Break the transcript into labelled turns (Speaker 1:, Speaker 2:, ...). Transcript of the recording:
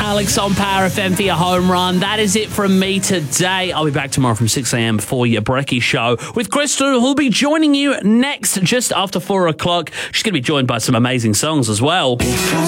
Speaker 1: Alex on Power FM for your home run. That is it from me today. I'll be back tomorrow from 6 a.m. for your Brekkie Show with Crystal, who'll be joining you next just after 4 o'clock. She's going to be joined by some amazing songs as well.